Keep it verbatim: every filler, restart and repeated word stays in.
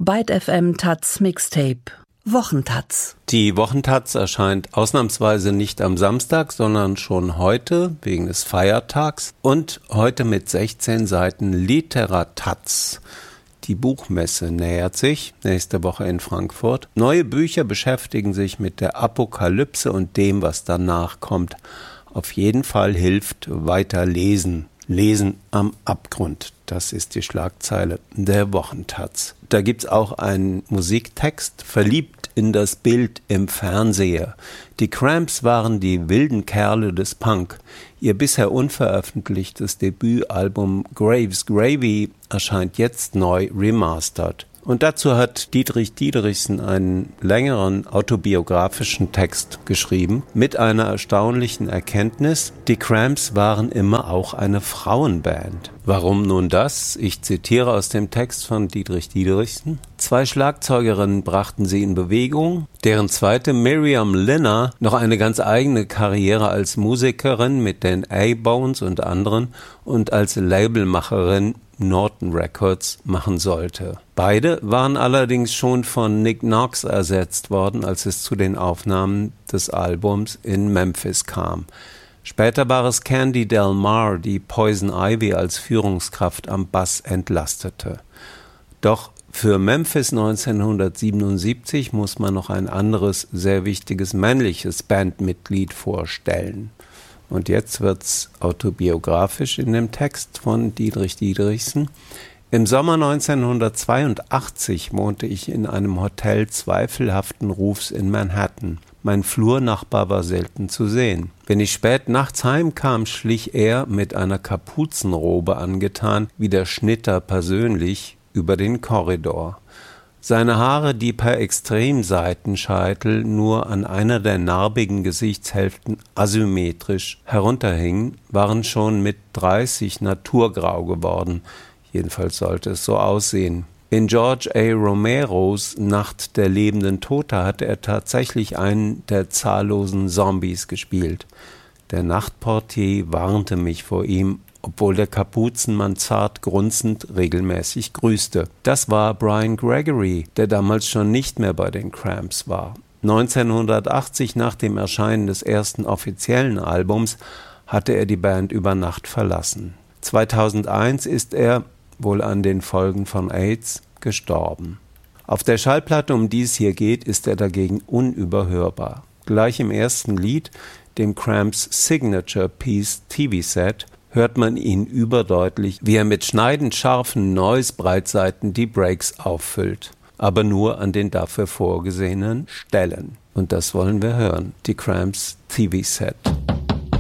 Byte F M Taz Mixtape Wochentaz. Die Wochentaz erscheint ausnahmsweise nicht am Samstag, sondern schon heute wegen des Feiertags und heute mit sechzehn Seiten Literataz. Die Buchmesse nähert sich, nächste Woche in Frankfurt. Neue Bücher beschäftigen sich mit der Apokalypse und dem, was danach kommt. Auf jeden Fall hilft weiter lesen. Lesen am Abgrund, das ist die Schlagzeile der Wochentaz. Da gibt's auch einen Musiktext, verliebt in das Bild im Fernseher. Die Cramps waren die wilden Kerle des Punk. Ihr bisher unveröffentlichtes Debütalbum Graves Gravy erscheint jetzt neu remastered. Und dazu hat Dietrich Diederichsen einen längeren autobiografischen Text geschrieben mit einer erstaunlichen Erkenntnis: Die Cramps waren immer auch eine Frauenband. Warum nun das? Ich zitiere aus dem Text von Dietrich Diederichsen. Zwei Schlagzeugerinnen brachten sie in Bewegung, deren zweite, Miriam Linner, noch eine ganz eigene Karriere als Musikerin mit den A-Bones und anderen und als Labelmacherin Norton Records machen sollte. Beide waren allerdings schon von Nick Knox ersetzt worden, als es zu den Aufnahmen des Albums in Memphis kam. Später war es Candy Del Mar, die Poison Ivy als Führungskraft am Bass entlastete. Doch für Memphis neunzehnhundertsiebenundsiebzig muss man noch ein anderes, sehr wichtiges männliches Bandmitglied vorstellen. Und jetzt wird's autobiografisch in dem Text von Dietrich Diederichsen. Im Sommer neunzehnhundertzweiundachtzig wohnte ich in einem Hotel zweifelhaften Rufs in Manhattan. Mein Flurnachbar war selten zu sehen. Wenn ich spät nachts heimkam, schlich er mit einer Kapuzenrobe angetan, wie der Schnitter persönlich, über den Korridor. Seine Haare, die per Extremseitenscheitel nur an einer der narbigen Gesichtshälften asymmetrisch herunterhingen, waren schon mit dreißig naturgrau geworden. Jedenfalls sollte es so aussehen. In George A. Romeros Nacht der lebenden Tote hatte er tatsächlich einen der zahllosen Zombies gespielt. Der Nachtportier warnte mich vor ihm, obwohl der Kapuzenmann zart grunzend regelmäßig grüßte. Das war Brian Gregory, der damals schon nicht mehr bei den Cramps war. neunzehnhundertachtzig, nach dem Erscheinen des ersten offiziellen Albums, hatte er die Band über Nacht verlassen. zweitausendeins ist er, wohl an den Folgen von AIDS, gestorben. Auf der Schallplatte, um die es hier geht, ist er dagegen unüberhörbar. Gleich im ersten Lied, dem Cramps Signature Piece T V-Set, hört man ihn überdeutlich, wie er mit schneidend scharfen Noise-Breitseiten die Breaks auffüllt. Aber nur an den dafür vorgesehenen Stellen. Und das wollen wir hören. Die Cramps T V-Set.